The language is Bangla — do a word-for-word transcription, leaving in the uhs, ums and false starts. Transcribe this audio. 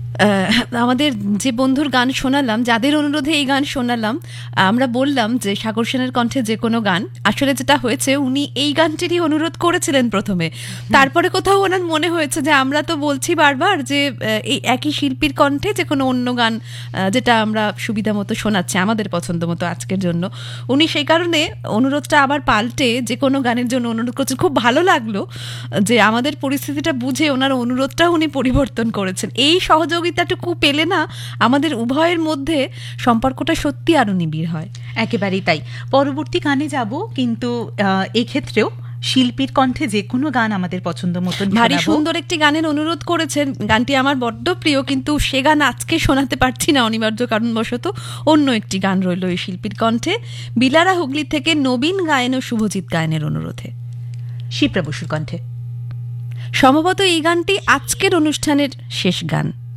আমাদের যে বন্ধুর গান শোনালাম, যাদের অনুরোধে এই গান শোনালাম, আমরা বললাম যে সাগর সেনের কণ্ঠে যে কোনো গান, আসলে যেটা হয়েছে উনি এই গানটিরই অনুরোধ করেছিলেন প্রথমে, তারপরে কোথাও ওনার মনে হয়েছে যে আমরা তো বলছি বারবার যে এই একই শিল্পীর কণ্ঠে যে কোনো অন্য গান যেটা আমরা সুবিধা মতো শোনাচ্ছি আমাদের পছন্দ মতো আজকের জন্য, উনি সেই কারণে অনুরোধটা আবার পাল্টে যে কোনো গানের জন্য অনুরোধ করছেন। খুব ভালো লাগলো যে আমাদের পরিস্থিতিটা বুঝে ওনার অনুরোধটাও উনি পরিবর্তন করেছেন। এই সহযোগিতাটুকু পেলে না আমাদের উভয়ের মধ্যে সম্পর্কটা সত্যি আরো নিবিড় হয়। একেবারেই তাই। পরবর্তী গানে যাব, কিন্তু এক্ষেত্রেও শিল্পীর কণ্ঠে যে কোনো গান আমাদের পছন্দ মতন। ভারী সুন্দর একটি গানের অনুরোধ করেছেন, গানটি আমার বড্ড প্রিয়, কিন্তু সে গান আজকে শোনাতে পারছি না অনিবার্য কারণবশত। অন্য একটি গান রইল এই শিল্পীর কণ্ঠে, বিলারা হুগলি থেকে নবীন গায়েন ও শুভজিৎ গায়নের অনুরোধে, শিপ্রা বসুর কণ্ঠে। সম্ভবত এই গানটি আজকের অনুষ্ঠানের শেষ গান।